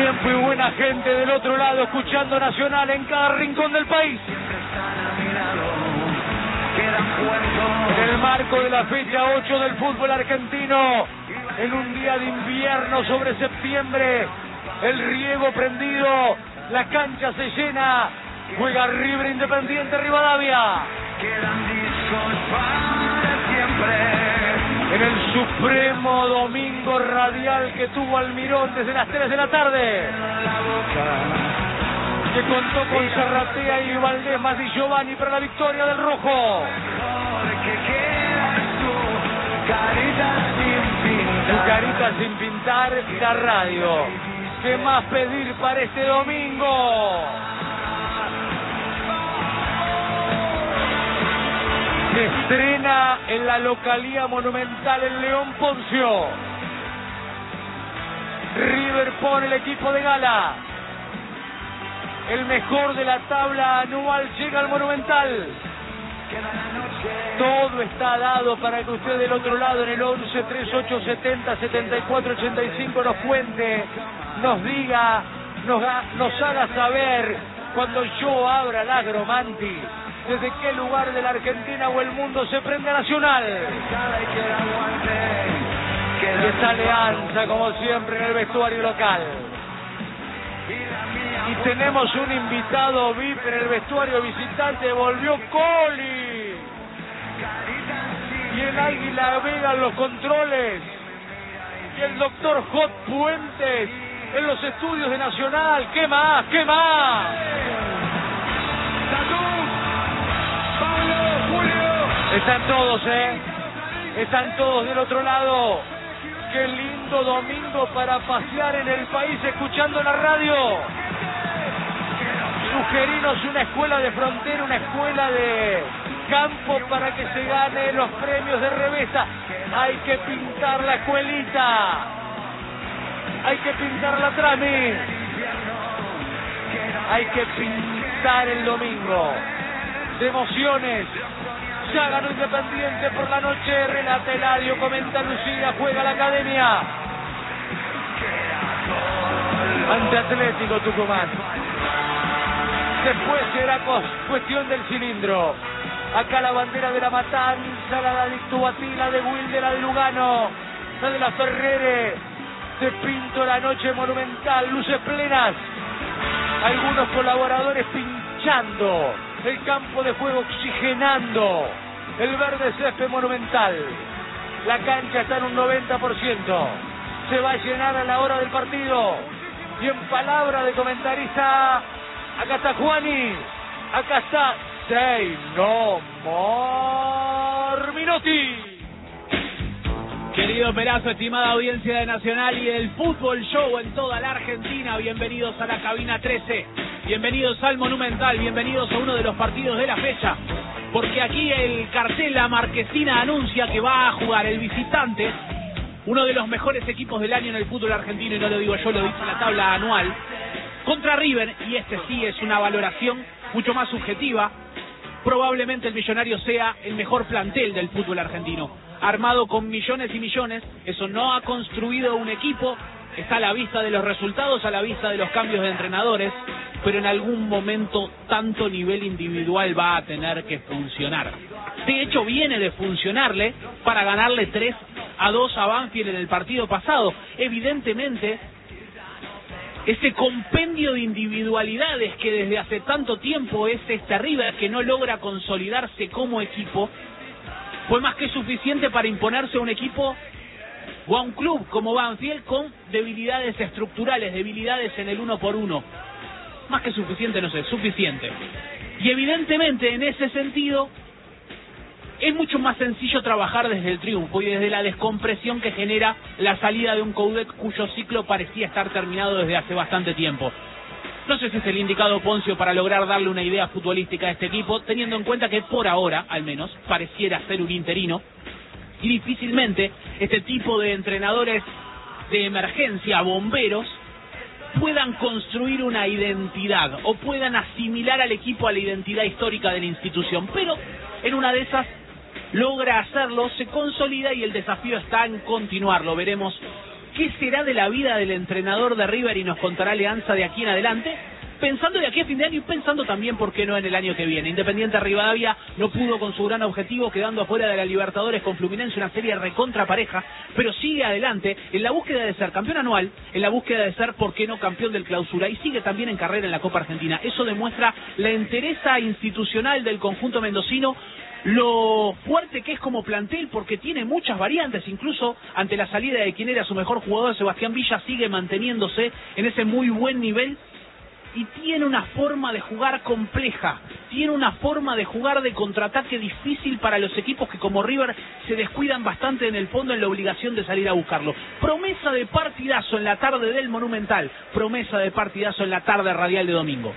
tiempo y buena gente del otro lado escuchando Nacional en cada rincón del país. En el marco de la fecha 8 del fútbol argentino, en un día de invierno sobre septiembre, el riego prendido, la cancha se llena, juega River Independiente Rivadavia. En el supremo domingo radial que tuvo Almirón desde las 3 de la tarde, que contó con Zarratea y Valdés más y Giovanni para la victoria del rojo. Tu carita sin pintar, la radio. ¿Qué más pedir para este domingo? Se estrena en la localía monumental en León Poncio. River pone el equipo de gala. El mejor de la tabla anual llega al Monumental. Todo está dado para que usted del otro lado en el 11 38 70 74 85 nos cuente, nos diga, nos haga saber cuando yo abra la Agromanti desde qué lugar de la Argentina o el mundo se prende Nacional. Y esa alianza como siempre en el vestuario local. Y tenemos un invitado VIP en el vestuario visitante, volvió Coli. Y el Águila Vega en los controles. Y el doctor J. Puentes en los estudios de Nacional. ¿Qué más? ¿Qué más? Están todos, Están todos del otro lado. Qué lindo domingo para pasear en el país escuchando la radio. Sugerimos una escuela de frontera, una escuela de campo para que se gane los premios de revista. Hay que pintar la escuelita. Hay que pintar la trami. Hay que pintar el domingo. De emociones. Ya ganó Independiente por la noche, relata Eladio, comenta Lucía, juega la Academia. Ante Atlético Tucumán. Después será cuestión del cilindro. Acá la bandera de la Matanza, la de Tuatí, la de Wilde, la de Lugano, la de la Ferrere. Se pinto la noche monumental, luces plenas. Algunos colaboradores pinchando el campo de juego, oxigenando el verde césped monumental. La cancha está en un 90%. Se va a llenar a la hora del partido. Y en palabra de comentarista, acá está Juani, acá está Say No More Minotti. Querido Perazo, estimada audiencia de Nacional y del Fútbol Show en toda la Argentina, bienvenidos a la cabina 13, bienvenidos al Monumental, bienvenidos a uno de los partidos de la fecha, porque aquí el cartel La Marquesina anuncia que va a jugar el visitante, uno de los mejores equipos del año en el fútbol argentino, y no lo digo yo, lo dice la tabla anual, contra River, y este sí es una valoración mucho más subjetiva. Probablemente el Millonario sea el mejor plantel del fútbol argentino, armado con millones y millones. Eso no ha construido un equipo, está a la vista de los resultados, a la vista de los cambios de entrenadores, pero en algún momento tanto nivel individual va a tener que funcionar. De hecho, viene de funcionarle para ganarle 3-2 a Banfield en el partido pasado. Evidentemente, ese compendio de individualidades que desde hace tanto tiempo es este River, que no logra consolidarse como equipo, fue más que suficiente para imponerse a un equipo o a un club como Banfield con debilidades estructurales, debilidades en el 1 por 1. Más que suficiente, no sé, suficiente. Y evidentemente en ese sentido es mucho más sencillo trabajar desde el triunfo y desde la descompresión que genera la salida de un Coudet cuyo ciclo parecía estar terminado desde hace bastante tiempo. No sé si es el indicado Poncio para lograr darle una idea futbolística a este equipo, teniendo en cuenta que por ahora, al menos, pareciera ser un interino, y difícilmente este tipo de entrenadores de emergencia, bomberos, puedan construir una identidad o puedan asimilar al equipo a la identidad histórica de la institución, pero en una de esas logra hacerlo, se consolida y el desafío está en continuarlo. Veremos ¿Qué será de la vida del entrenador de River? Y nos contará Leanza de aquí en adelante. Pensando de aquí a fin de año y pensando también, ¿por qué no?, en el año que viene. Independiente Rivadavia no pudo con su gran objetivo, quedando afuera de la Libertadores con Fluminense, una serie recontra pareja, pero sigue adelante en la búsqueda de ser campeón anual, en la búsqueda de ser, ¿por qué no?, campeón del Clausura, y sigue también en carrera en la Copa Argentina. Eso demuestra la entereza institucional del conjunto mendocino, lo fuerte que es como plantel, porque tiene muchas variantes, incluso ante la salida de quien era su mejor jugador, Sebastián Villa, sigue manteniéndose en ese muy buen nivel. Y tiene una forma de jugar compleja, tiene una forma de jugar de contraataque difícil para los equipos que como River se descuidan bastante en el fondo en la obligación de salir a buscarlo. Promesa de partidazo en la tarde del Monumental, promesa de partidazo en la tarde radial de domingo.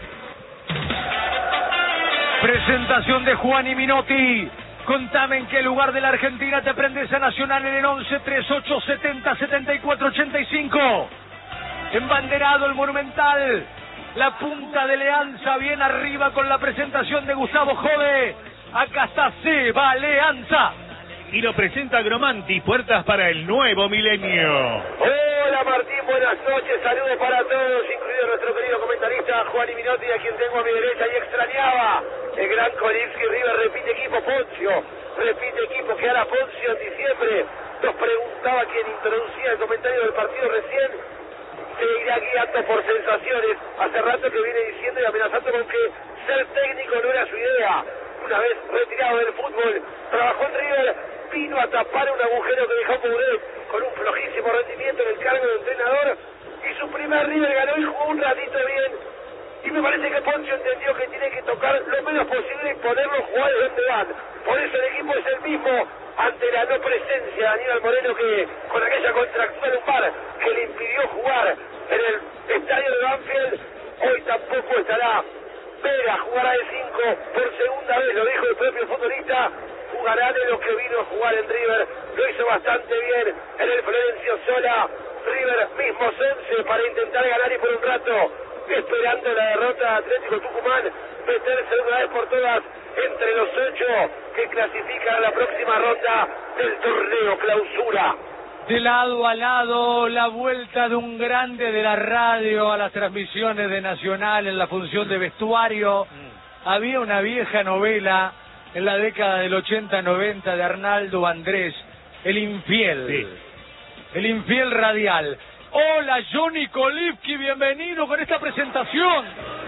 Presentación de Juan y Minotti. Contame en qué lugar de la Argentina te prendes a Nacional en el 11 38 70 74 85. Embanderado el Monumental. La punta de Leanza bien arriba con la presentación de Gustavo Jove. Acá está Seba Leanza. Y lo presenta Gromanti, puertas para el nuevo milenio. Hola Martín, buenas noches, saludos para todos, incluido nuestro querido comentarista Juan y Minotti, a quien tengo a mi derecha y extrañaba. El gran Kolibski. River repite equipo, Poncio, repite equipo que hará Poncio en diciembre. Nos preguntaba quien introducía el comentario del partido recién. Se irá guiando por sensaciones. Hace rato que viene diciendo y amenazando con que ser técnico no era su idea. Una vez retirado del fútbol, trabajó en River, vino a tapar un agujero que dejó Mouret con un flojísimo rendimiento en el cargo de entrenador, y su primer River ganó y jugó un ratito bien. Y me parece que Poncio entendió que tiene que tocar lo menos posible y ponerlos jugadores donde van. Por eso el equipo es el mismo ante la no presencia de Aníbal Moreno, que con aquella contractura lumbar que le impidió jugar en el estadio de Banfield, hoy tampoco estará. Vera jugará de 5 por segunda vez, lo dijo el propio futbolista. Jugará de los que vino a jugar en River, lo hizo bastante bien en el Florencio Sola. River mismos 11 para intentar ganar y por un rato esperando la derrota de Atlético Tucumán, meterse de una vez por todas entre los 8 que clasifican a la próxima ronda del torneo Clausura. De lado a lado, la vuelta de un grande de la radio a las transmisiones de Nacional en la función de vestuario. Había una vieja novela en la década del 80-90 de Arnaldo Andrés, El Infiel. Sí. El Infiel radial. Hola Johnny Kolibski, bienvenido con esta presentación.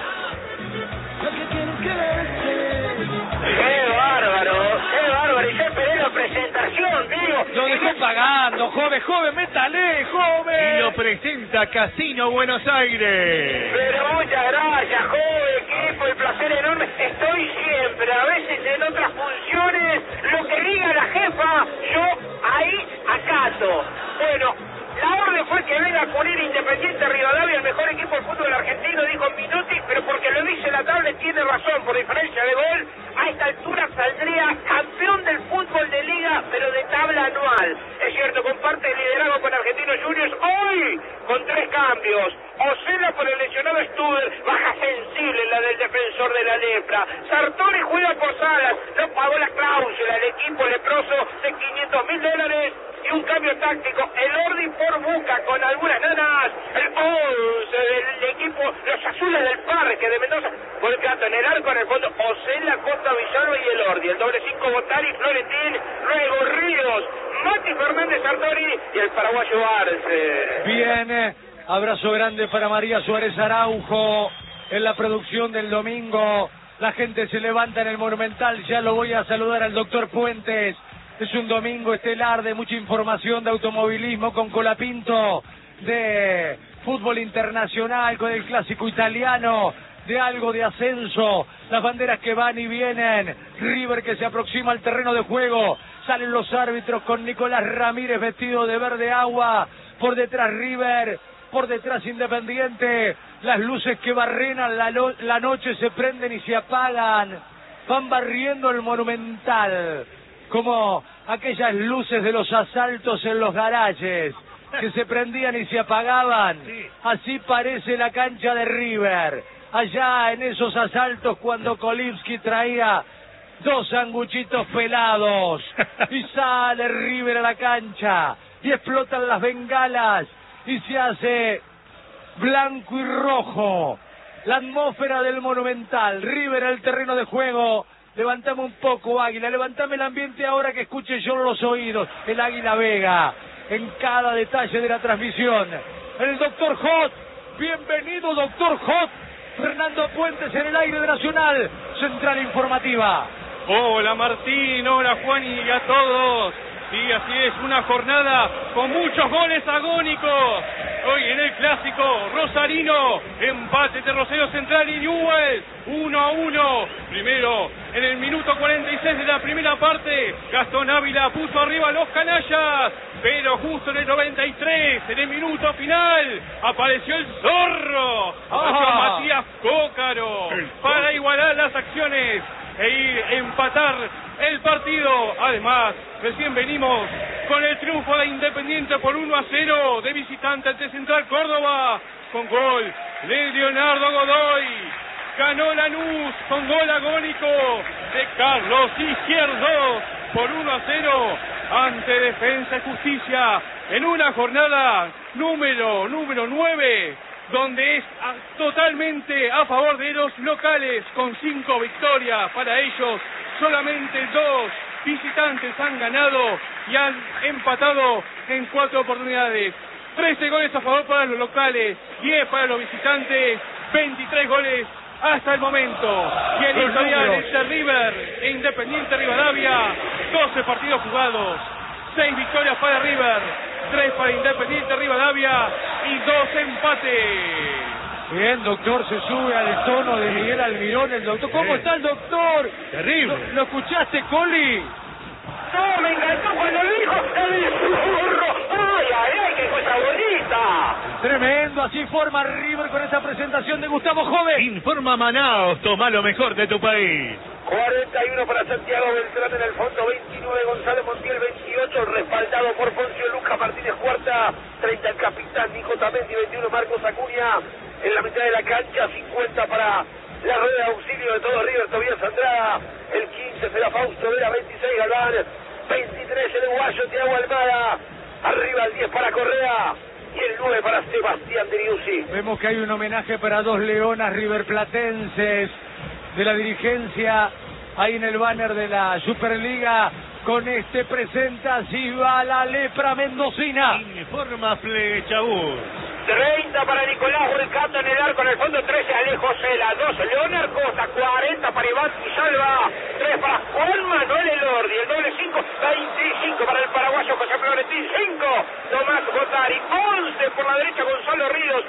¡Qué bárbaro! Y yo esperé la presentación, digo. Lo dejó pagando, joven, métale, joven. Y lo presenta Casino Buenos Aires. Pero muchas gracias, joven, equipo, el placer enorme. Estoy siempre, a veces en otras funciones, lo que diga la jefa, yo ahí acato. Bueno, la orden fue que venga a poner Independiente Rivadavia, el mejor equipo del fútbol argentino, dijo Minotti, pero porque lo dice la tabla tiene razón, por diferencia de gol, a esta altura saldría campeón del fútbol de liga, pero de tabla anual. Es cierto, comparte el liderazgo con Argentinos Juniors, hoy con 3 cambios. Osela por el lesionado Studer, baja sensible la del defensor de la lepra. Sartori juega por Salas, no pagó la cláusula, el equipo leproso de $500.000 y un cambio táctico. El Ordi por Buca con algunas nanas. El 11 del equipo, los azules del Parque de Mendoza. Por el canto en el arco, en el fondo, Osela, Costa Villalba y el Ordi. El doble 5, Botari, Florentín, luego Ríos, Mati Fernández, Sartori y el paraguayo Arce. Bien, abrazo grande para María Suárez Araujo en la producción del domingo. La gente se levanta en el Monumental. Ya lo voy a saludar al doctor Puentes. Es un domingo estelar de mucha información de automovilismo con Colapinto, de fútbol internacional, con el clásico italiano, de algo de ascenso, las banderas que van y vienen, River que se aproxima al terreno de juego, salen los árbitros con Nicolás Ramírez vestido de verde agua, por detrás River, por detrás Independiente, las luces que barrenan la noche se prenden y se apagan, van barriendo el Monumental, como aquellas luces de los asaltos en los garajes, que se prendían y se apagaban. Así parece la cancha de River, allá en esos asaltos cuando Kolibski traía 2 sanguchitos pelados, y sale River a la cancha, y explotan las bengalas, y se hace blanco y rojo. La atmósfera del Monumental. River el terreno de juego. Levantame un poco, Águila. Levantame el ambiente ahora que escuche yo los oídos. El Águila Vega en cada detalle de la transmisión. El Doctor Hot. Bienvenido, Doctor Hot. Fernando Puentes en el aire de Nacional. Central Informativa. Hola Martín, hola Juan y a todos. Sí, así es, una jornada con muchos goles agónicos. Hoy en el clásico rosarino, empate de Rosario Central y Newell's, 1-1. Primero, en el minuto 46 de la primera parte, Gastón Ávila puso arriba a los canallas, pero justo en el 93, en el minuto final, apareció el zorro, apareció Matías Cócaro, para igualar las acciones e ir a empatar el partido. Además, recién venimos con el triunfo de Independiente por 1-0 de visitante ante Central Córdoba, con gol de Leonardo Godoy. Ganó Lanús con gol agónico de Carlos Izquierdo por 1-0 ante Defensa y Justicia, en una jornada número 9, donde es totalmente a favor de los locales, con 5 victorias para ellos. Solamente 2 visitantes han ganado y han empatado en 4 oportunidades. 13 goles a favor para los locales, 10 para los visitantes, 23 goles hasta el momento. Y el historial es de River e Independiente Rivadavia, 12 partidos jugados, 6 victorias para River, 3 para Independiente Rivadavia y 2 empates. Bien, doctor, se sube al tono de Miguel Almirón, el doctor. ¿Cómo está el doctor? Terrible. ¿Lo escuchaste, Coli? No, me encantó cuando dijo el zurro. ¡Ay, ay, ay, qué cosa bonita! Tremendo, así forma River con esta presentación de Gustavo Joven. Informa Manaos, toma lo mejor de tu país. 41 para Santiago Beltrán en el fondo, 29 Gonzalo Montiel, 28 respaldado por Poncio Lucas Martínez Cuarta, 30 el capitán Nico Tamendi, 21 Marcos Acuña en la mitad de la cancha, 50 para la rueda de auxilio de todo River, Tobías Andrada, el 15 será Fausto Vera, 26 Galván, 23 el uruguayo Thiago Almada, arriba el 10 para Correa y el 9 para Sebastián Deriusi. Vemos que hay un homenaje para 2 leonas riverplatenses de la dirigencia ahí en el banner de la Superliga. Con este presenta si va la lepra mendocina. Informa Flechabús. 30 para Nicolás Volcato en el arco, en el fondo 13 Alejo Cela, 2 Leonard Costa, 40 para Iván Salva, 3 para Juan Manuel Elordi, el doble 5, 25 para el paraguayo José Florentín, 5 Tomás Botari, 11 por la derecha Gonzalo Ríos,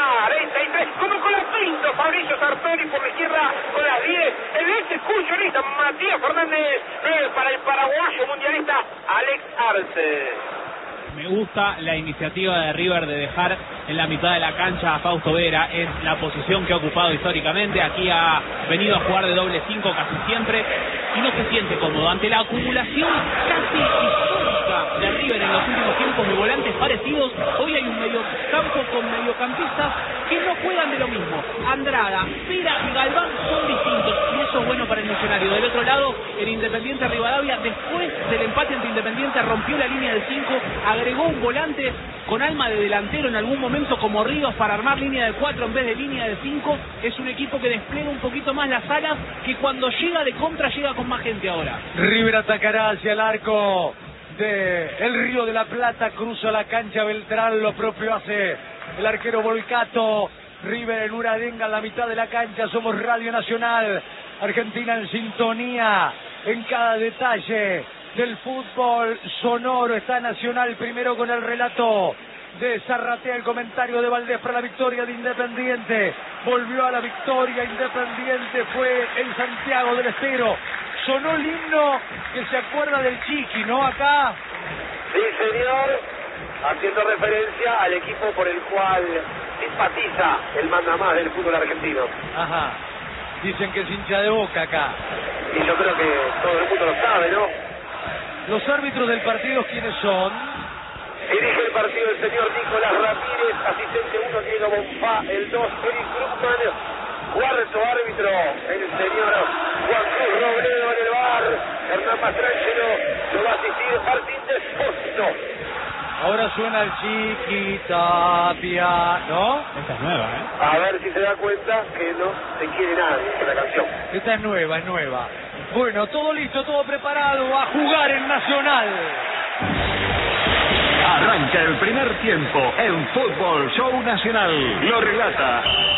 43 como con la Pinto, Fabricio Sartori por la izquierda con las 10, el ex excursionista Matías Fernández, 9 para el paraguayo mundialista Alex Arce. Me gusta la iniciativa de River de dejar en la mitad de la cancha a Fausto Vera, es la posición que ha ocupado históricamente. Aquí ha venido a jugar de doble 5 casi siempre y no se siente cómodo ante la acumulación casi histórica de River en los últimos tiempos de volantes parecidos. Hoy hay un mediocampo con mediocampistas que no juegan de lo mismo. Andrada, Vera y Galván son distintos y eso es bueno para el Millonario. Del otro lado, el Independiente Rivadavia, después del empate ante Independiente, rompió la línea de 5, agregó un volante con alma de delantero en algún momento como Ríos para armar línea de 4 en vez de línea de 5. Es un equipo que despliega un poquito más las alas, que cuando llega de contra llega con más gente ahora. River atacará hacia el arco de el Río de la Plata, cruza la cancha Beltrán, lo propio hace el arquero Volcato. River en Uradenga en la mitad de la cancha, somos Radio Nacional, Argentina en sintonía en cada detalle del fútbol sonoro. Está Nacional primero con el relato de Zarratea, el comentario de Valdés para la victoria de Independiente. Volvió a la victoria Independiente, fue en Santiago del Estero. Sonó el himno que se acuerda del Chiqui, ¿no? Acá. Sí, señor, haciendo referencia al equipo por el cual simpatiza el mandamás del fútbol argentino. Ajá. Dicen que es hincha de Boca acá. Y yo creo que todo el mundo lo sabe, ¿no? Los árbitros del partido, ¿quiénes son? Dirige el partido el señor Nicolás Ramírez, asistente 1 Diego Bonfá, el 2 Eric Krugman, cuarto árbitro el señor Juan Cruz Robledo en el bar, Hernán Mastrangelo lo va a asistir Martín Despósito. Ahora suena el Chiquitapia, ¿no? Esta es nueva, ¿eh? A ver si se da cuenta que no se quiere nada con la canción. Esta es nueva, es nueva. Bueno, todo listo, todo preparado a jugar en Nacional. Arranca el primer tiempo en Fútbol Show Nacional. Lo relata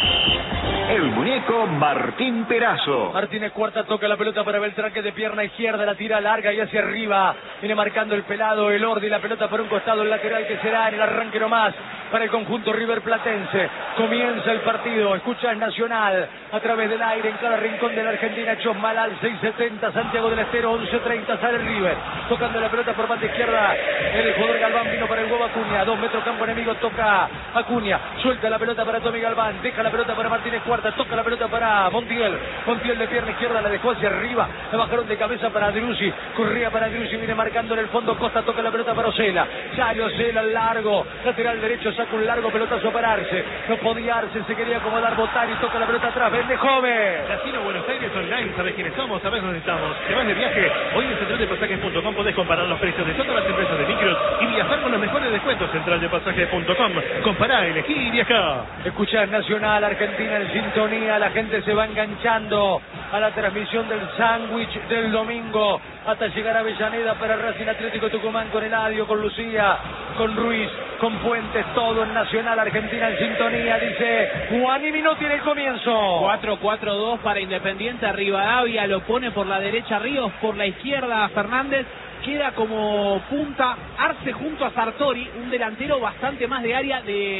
el muñeco Martín Perazo. Martínez Cuarta toca la pelota para Beltrán, que de pierna izquierda la tira larga y hacia arriba. Viene marcando el pelado, el Ordi, la pelota por un costado, el lateral que será en el arranque nomás para el conjunto River Platense. Comienza el partido, escucha el Nacional a través del aire en cada rincón de la Argentina. Chosmalal 670, Santiago del Estero 1130, sale River. Tocando la pelota por banda izquierda, el jugador Galván vino para el huevo Acuña. 2 metros campo enemigo, toca Acuña. Suelta la pelota para Tommy Galván, deja la pelota para Martínez Cuarta, toca la pelota para Montiel. Montiel de pierna izquierda la dejó hacia arriba, la bajaron de cabeza para Driussi. Corría para Driussi, viene marcando en el fondo Costa, toca la pelota para Osela. Sale Osela al largo, lateral derecho, saca un largo pelotazo para Arce. No podía Arce, se quería acomodar Botari, toca la pelota atrás, vende joven. Casino Buenos Aires Online, ¿sabes quiénes somos? ¿Sabes dónde estamos? ¿Te vas de viaje? Hoy en centraldepasajes.com podés comparar los precios de todas las empresas de micros y viajar con los mejores descuentos. Centraldepasajes.com. Compará, elegí y viajá. Escuchás Nacional, Argentina en sintonía, la gente se va enganchando a la transmisión del sándwich del domingo hasta llegar a Avellaneda para Racing Atlético Tucumán con Eladio, con Lucía, con Ruiz, con Puentes, todo en Nacional, Argentina en sintonía, dice Juan y Minotti en el comienzo. 4-4-2 para Independiente. Rivadavia lo pone por la derecha Ríos, por la izquierda Fernández. Queda como punta Arce junto a Sartori, un delantero bastante más de área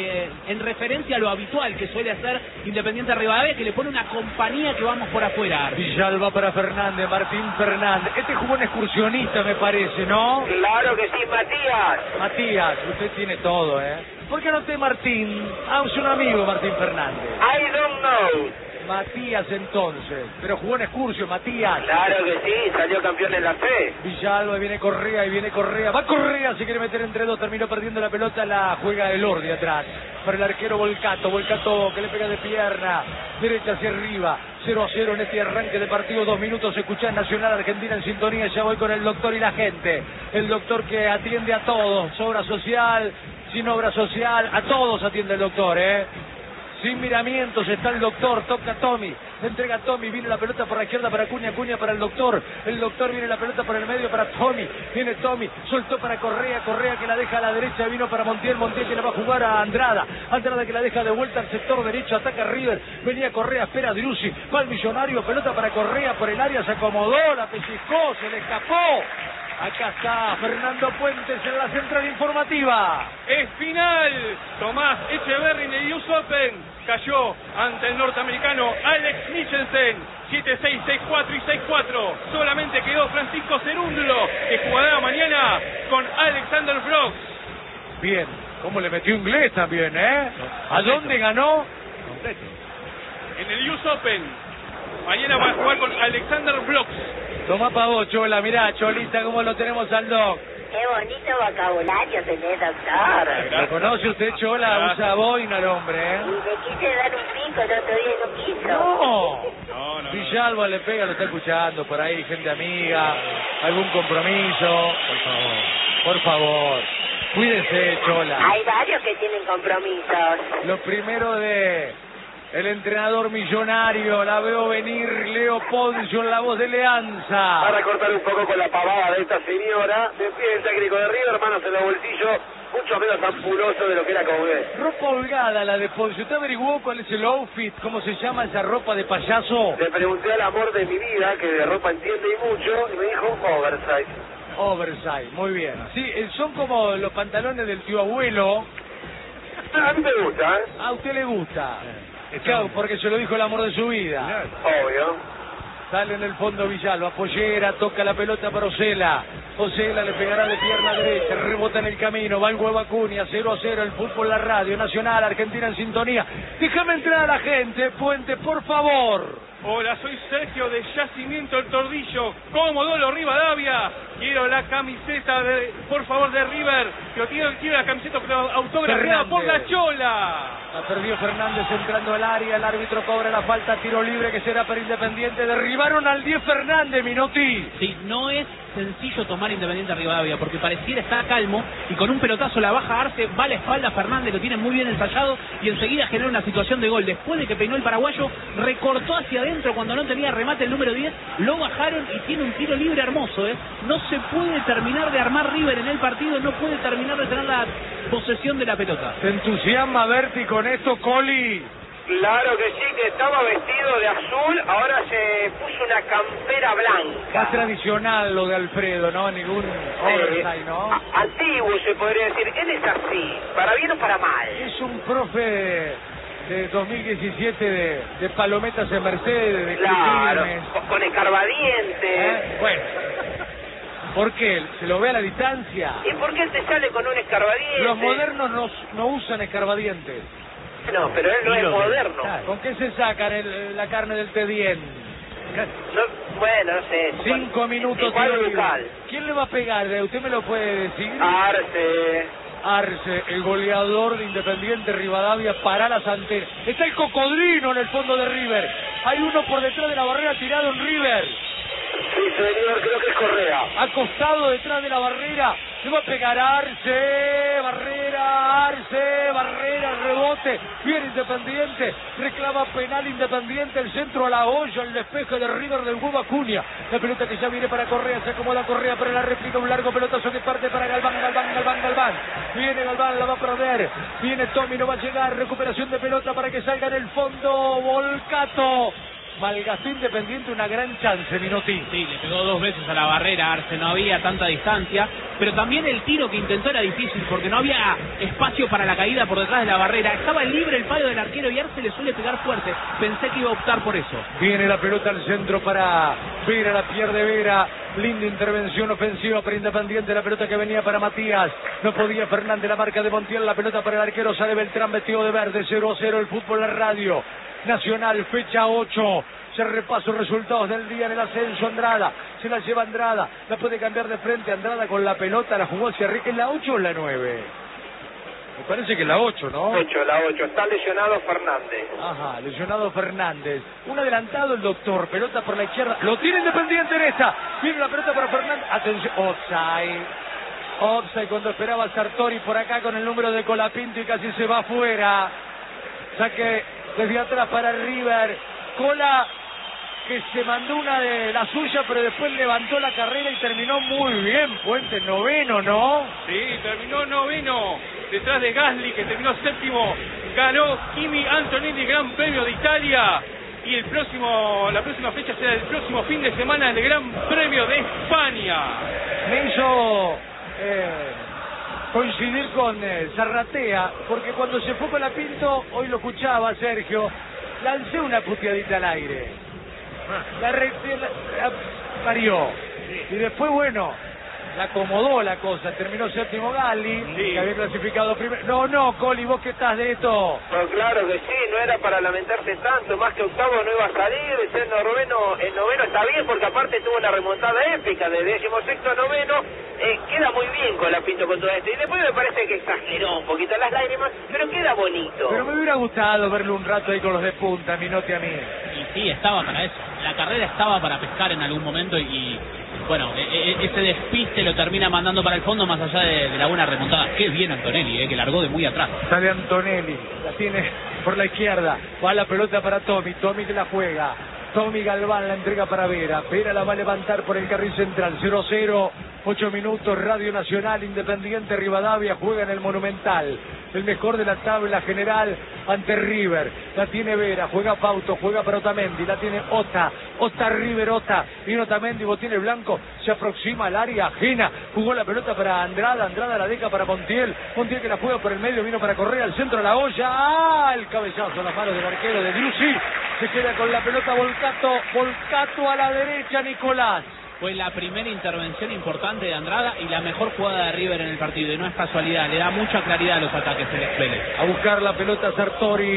en referencia a lo habitual que suele hacer Independiente Rivadavia, que le pone una compañía que vamos por afuera. Villalba para Fernández, Martín Fernández. Este jugó un excursionista, me parece, ¿no? Claro que sí, Matías. Matías, usted tiene todo, ¿eh? ¿Por qué no te Martín? Ah, es un amigo Martín Fernández. I don't know. Matías entonces, pero jugó en excursio, Matías. Claro que sí, salió campeón en la fe. Villalba, viene Correa y viene Correa. Va Correa, se quiere meter entre dos, terminó perdiendo la pelota, la juega el Ordi atrás. Para el arquero Volcato que le pega de pierna, derecha hacia arriba. 0-0 en este arranque de partido, 2 minutos, escuchás Nacional Argentina en sintonía, ya voy con el doctor y la gente. El doctor que atiende a todos, obra social, sin obra social, a todos atiende el doctor, sin miramientos está el doctor, toca a Tommy, entrega a Tommy, viene la pelota por la izquierda para Acuña para el doctor viene la pelota por el medio para Tommy, viene Tommy, soltó para Correa que la deja a la derecha, vino para Montiel que la va a jugar a Andrada que la deja de vuelta al sector derecho, ataca River, venía Correa, espera Driussi, va el Millonario, pelota para Correa por el área, se acomodó, la pellizcó, se le escapó. Acá está Fernando Puentes en la central informativa. Es final. Tomás Echeverri en el US Open cayó ante el norteamericano Alex Michelsen. 7-6, 6-4 y 6-4. Solamente quedó Francisco Cerúndulo, que jugará mañana con Alexander Brooks. Bien, cómo le metió inglés también, ¿eh? ¿A dónde ganó? En el US Open. Mañana va a jugar con Alexander Brooks. Tomá pa' vos, Chola, mirá, Cholita, cómo lo tenemos al doc. Qué bonito vocabulario tenés, doctor. ¿Lo conoce usted, Chola? Usa boina el hombre, ¿eh? Y le quise dar un pico el otro día y no quiso. No. Villalba le pega, lo está escuchando por ahí, gente amiga, algún compromiso. Por favor, cuídese, Chola. Hay varios que tienen compromisos. Lo primero de el entrenador millonario, la veo venir, Leo Poncio en la voz de Leanza. Para cortar un poco con la pavada de esta señora, de pie el técnico de River, manos en los bolsillos, mucho menos ampuloso de lo que era Coudet. Ropa holgada la de Poncio. ¿Usted averiguó cuál es el outfit? ¿Cómo se llama esa ropa de payaso? Le pregunté al amor de mi vida, que de ropa entiende y mucho, y me dijo oversize. Oversize, muy bien. Sí, son como los pantalones del tío abuelo. A mí me gusta, ¿eh? A usted le gusta. Claro, porque se lo dijo el amor de su vida. Obvio. Sale en el fondo Villalba, pollera, toca la pelota para Osela. Osela le pegará de pierna derecha, rebota en el camino, va el huevo Acuña, 0-0, el fútbol, la radio, Nacional, Argentina en sintonía. Déjame entrar a la gente, Puente, por favor. Hola, soy Sergio de Yacimiento El Tordillo, Comodoro Rivadavia. Quiero la camiseta, por favor, de River. Quiero la camiseta autografiada por la Chola. La perdió Fernández entrando al área. El árbitro cobra la falta, tiro libre que será para Independiente. Derribaron al 10 Fernández, Minotti. Sí, no es sencillo tomar Independiente Rivadavia, porque pareciera estar calmo y con un pelotazo la baja Arce, va a la espalda Fernández, lo tiene muy bien ensayado y enseguida genera una situación de gol. Después de que peinó el paraguayo, recortó hacia adentro cuando no tenía remate el número 10, lo bajaron y tiene un tiro libre hermoso. No se puede terminar de armar River en el partido, no puede terminar de tener la posesión de la pelota. ¿Te entusiasma Berti con esto, Coli? Claro que sí, que estaba vestido de azul, ahora se puso una campera blanca. Más tradicional lo de Alfredo, ¿no? Ningún oversize, ¿no? Antiguo se podría decir. Él es así, para bien o para mal. Es un profe de 2017 de palometas en Mercedes, de Claro, Quilmes. con escarbadientes. Bueno, ¿por qué? ¿Se lo ve a la distancia? ¿Y por qué te sale con un escarbadiente? Los modernos no usan escarbadientes. No, pero él no es moderno. ¿Con qué se sacan la carne del T10? Bueno, no sé. 5 minutos. Igual local. ¿Quién le va a pegar? ¿Usted me lo puede decir? Arce, el goleador de Independiente Rivadavia, para las antenas. Está el cocodrilo en el fondo de River. Hay uno por detrás de la barrera tirado en River. Sí, señor, creo que es Correa. Acostado detrás de la barrera. Se va a pegar Arce, barrera, rebote. Viene Independiente, reclama penal Independiente, el centro a la olla, el despeje de River del huevo Acuña. La pelota que ya viene para Correa, se acomoda Correa para la réplica, un largo pelotazo que parte para Galván. Viene Galván, la va a perder. Viene Tommy, no va a llegar. Recuperación de pelota para que salga en el fondo. Volcato. Malgastó Independiente una gran chance, Minotti. Sí, le pegó 2 veces a la barrera Arce, no había tanta distancia, pero también el tiro que intentó era difícil porque no había espacio para la caída por detrás de la barrera. Estaba libre el palo del arquero y Arce le suele pegar fuerte. Pensé que iba a optar por eso. Viene la pelota al centro para Vera, la pierde Vera. Linda intervención ofensiva para Independiente, la pelota que venía para Matías. No podía Fernández, la marca de Montiel, la pelota para el arquero, sale Beltrán vestido de verde. 0-0 el fútbol en la radio. Nacional, fecha 8. Se repaso resultados del día en el ascenso. Andrada, se la lleva Andrada, la puede cambiar de frente. Andrada con la pelota, la jugó hacia Rique. ¿Es la 8 o la 9? Me parece que es la 8, ¿no? La 8. Está lesionado Fernández. Ajá, lesionado Fernández. Un adelantado el doctor, pelota por la izquierda. Lo tiene Independiente en esta. Viene la pelota para Fernández. Atención, offside cuando esperaba Sartori por acá con el número de Colapinto y casi se va afuera. Saque desde atrás para River. Cola que se mandó una de la suya, pero después levantó la carrera y terminó muy bien. Puente, noveno, ¿no? Sí, terminó noveno. Detrás de Gasly, que terminó séptimo. Ganó Kimi Antonelli, Gran Premio de Italia. Y la próxima fecha será el próximo fin de semana del Gran Premio de España. Me hizo coincidir con Zarratea, porque cuando se fue con la Pinto, hoy lo escuchaba Sergio, lancé una puteadita al aire. La parió. Y después, bueno, la acomodó la cosa. Terminó séptimo Gali, que había clasificado primero. No, Coli, vos que estás de esto. No, claro que sí, no era para lamentarse tanto. Más que octavo no iba a salir. El noveno está bien, porque aparte tuvo una remontada épica de 16º a noveno. Queda muy bien con la Pinto con todo esto. Y después me parece que exageró un poquito las lágrimas, pero queda bonito. Pero me hubiera gustado verlo un rato ahí con los de punta, Minotti a mí. Y sí, estaba para eso. La carrera estaba para pescar en algún momento y bueno, ese despiste lo termina mandando para el fondo más allá de la buena remontada. Qué bien Antonelli, que largó de muy atrás. Sale Antonelli, la tiene por la izquierda, va la pelota para Tommy que la juega. Tommy Galván la entrega para Vera. Vera la va a levantar por el carril central. 0-0, 8 minutos. Radio Nacional, Independiente Rivadavia juega en el Monumental. El mejor de la tabla general ante River. La tiene Vera, juega Pauto, juega para Otamendi. La tiene Ota River, Viene Otamendi, botín blanco. Se aproxima al área ajena. Jugó la pelota para Andrada la deja para Montiel que la juega por el medio. Vino para Correa, al centro de la olla. El cabezazo a las manos del arquero de Driussi. Se queda con la pelota Volcato a la derecha, Nicolás. Fue la primera intervención importante de Andrada y la mejor jugada de River en el partido. Y no es casualidad, le da mucha claridad a los ataques el Vélez. A buscar la pelota Sartori.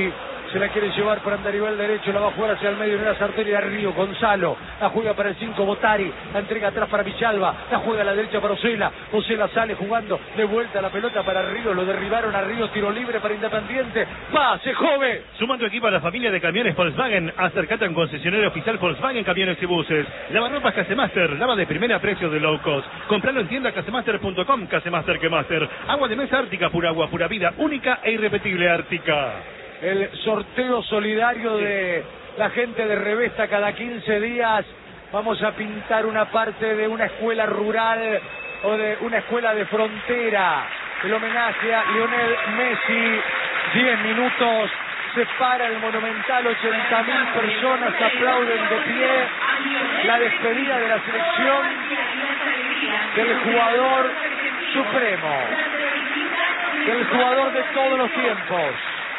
Se la quiere llevar por andarivel derecho, la va a jugar hacia el medio en una sartería. Río, Gonzalo, la juega para el 5, Botari, la entrega atrás para Villalba, la juega a la derecha para Osela. Osela sale jugando de vuelta la pelota para Río, lo derribaron a Río, tiro libre para Independiente. ¡Pase, joven! Suma tu equipo a la familia de camiones Volkswagen. Acércate a un concesionario oficial Volkswagen Camiones y Buses. Lavarropas Casemaster, lava de primera precio de low cost. Compralo en tienda casemaster.com, Casemaster que Master. Agua de mesa Ártica, pura agua, pura vida, única e irrepetible Ártica. El sorteo solidario de la gente de Revesta cada 15 días. Vamos a pintar una parte de una escuela rural o de una escuela de frontera. El homenaje a Lionel Messi. 10 minutos. Se para el Monumental, 80.000 personas aplauden de pie la despedida de la selección del jugador supremo, del jugador de todos los tiempos,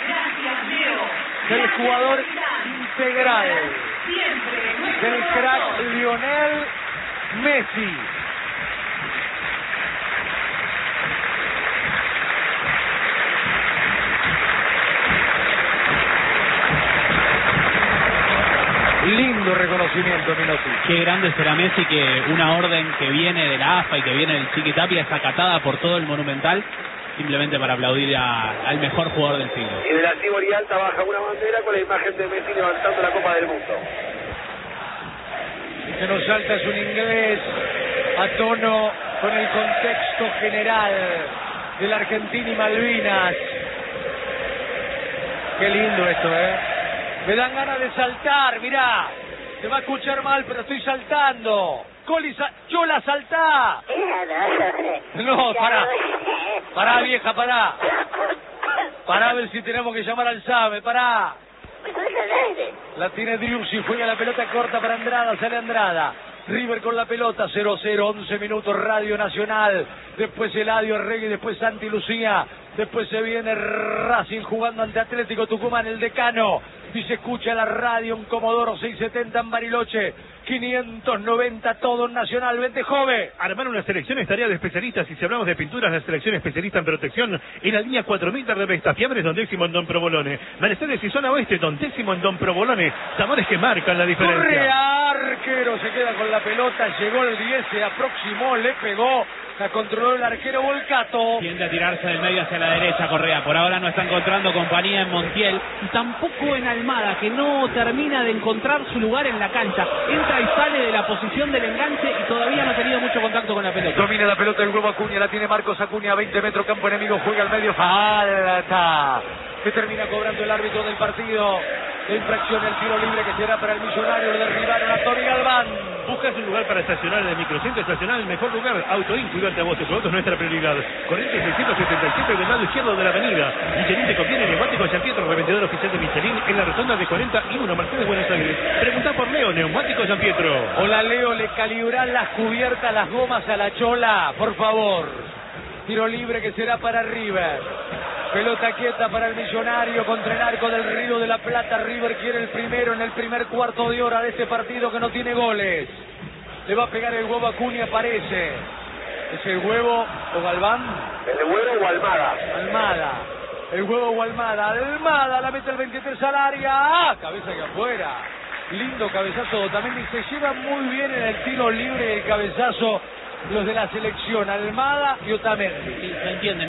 del jugador integral, del crack Lionel Messi. Lindo reconocimiento, Minotti. Qué grande será Messi, que una orden que viene de la AFA y que viene del Chiquitapia es acatada por todo el Monumental, simplemente para aplaudir al mejor jugador del siglo. Y de la Tibori Alta baja una bandera con la imagen de Messi levantando la Copa del Mundo. El que nos salta es un inglés a tono con el contexto general de la Argentina y Malvinas. Qué lindo esto, Me dan ganas de saltar, mirá. Se va a escuchar mal, pero estoy saltando. Coli, Chola, saltá. No, pará. Pará, vieja, pará. Pará a ver si tenemos que llamar al SAME, pará. La tiene Driussi, juega la pelota corta para Andrada, sale Andrada. River con la pelota, 0-0, 11 minutos, Radio Nacional. Después Eladio Arregui, después Santi Lucía. Después se viene Racing jugando ante Atlético Tucumán, el decano. Y se escucha la radio, un Comodoro 670 en Bariloche. 590 todo en Nacional. Vente, joven. Armar una selección es tarea de especialistas. Y si hablamos de pinturas, la selección especialista en protección en la línea 4000 de Revesta. Fiambres Don Décimo en Don Provolone. Mercedes y Zona Oeste, Don Décimo en Don Provolone. Sabores que marcan la diferencia. Correa, arquero, se queda con la pelota. Llegó el 10, se aproximó, le pegó. La controló el arquero Volcato. Tiende a tirarse del medio hacia la derecha Correa. Por ahora no está encontrando compañía en Montiel. Y tampoco en Almada, que no termina de encontrar su lugar en la cancha. Entra y sale de la posición del enganche y todavía no ha tenido mucho contacto con la pelota. Domina la pelota el huevo Acuña. La tiene Marcos Acuña. 20 metros, campo enemigo. Juega al medio. Falta. Que termina cobrando el árbitro del partido. La infracción, el tiro libre que será para el Millonario. Lo derribaron a Tony Galván. Buscas un lugar para estacionar en el microcentro estacional, el mejor lugar. Autoin, cuidarte a vos, tu producto es nuestra prioridad. Corrientes 677 del lado izquierdo de la avenida. Michelin te conviene, Neumático San Pietro, revendedor oficial de Michelin en la rotonda de 41, Mercedes, Buenos Aires. Pregunta por Leo, Neumático San Pietro. Hola, Leo, le calibran las cubiertas, las gomas a la Chola, por favor. Tiro libre que será para River. Pelota quieta para el Millonario contra el arco del Río de la Plata. River quiere el primero en el primer cuarto de hora de este partido que no tiene goles. Le va a pegar el huevo Acuña, parece. ¿Es el huevo o Galván? ¿El huevo o Almada? Almada. El huevo o Almada. Almada la mete el 23 al área. ¡Ah! Cabeza que afuera. Lindo cabezazo también. Y se lleva muy bien en el tiro libre el cabezazo los de la selección. Almada y Otamendi. Sí, se entiende.